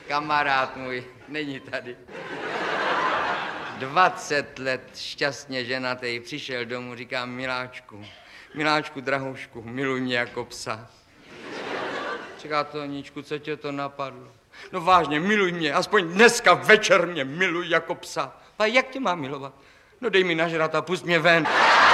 Kamarád můj není tady. 20 let šťastně ženatý, přišel domů, říká Miláčku, drahoušku, miluj mě jako psa. Říká Toníčku, co tě to napadlo? No vážně, miluj mě, aspoň dneska večer mě miluj jako psa. A jak tě mám milovat? No dej mi nažrat a pust mě ven.